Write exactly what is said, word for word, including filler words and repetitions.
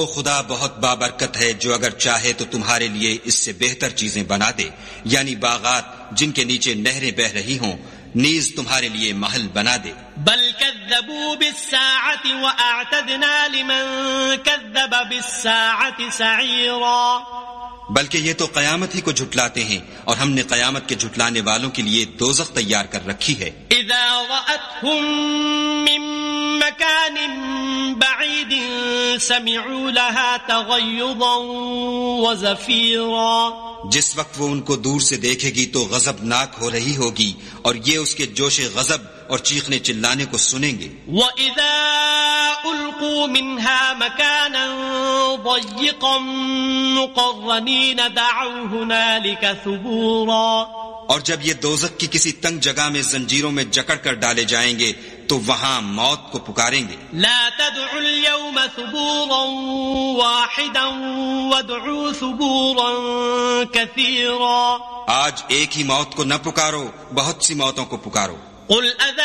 وہ خدا بہت بابرکت ہے جو اگر چاہے تو تمہارے لیے اس سے بہتر چیزیں بنا دے، یعنی باغات جن کے نیچے نہریں بہ رہی ہوں، نیز تمہارے لیے محل بنا دے۔ بل كذبوا بالساعة وأعتدنا لمن كذب بالساعة سعيرا، بلکہ یہ تو قیامت ہی کو جھٹلاتے ہیں، اور ہم نے قیامت کے جھٹلانے والوں کے لیے دوزخ تیار کر رکھی ہے۔ اذا رأتهم من مكان بعيد سمعوا لها تغيظا وزفيرا، جس وقت وہ ان کو دور سے دیکھے گی تو غضبناک ہو رہی ہوگی، اور یہ اس کے جوش غضب اور چیخنے چلانے کو سنیں گے۔ وَإِذَا أُلْقُوا مِنْهَا مَكَانًا ضَيِّقًا مُقَرَّنِينَ دَعَوْا هُنَالِكَ ثُبُورًا، اور جب یہ دوزخ کی کسی تنگ جگہ میں زنجیروں میں جکڑ کر ڈالے جائیں گے تو وہاں موت کو پکاریں گے۔ لا تدعوا اليوم ثبورا واحدا وادعوا ثبورا كثيرا، آج ایک ہی موت کو نہ پکارو، بہت سی موتوں کو پکارو۔ قل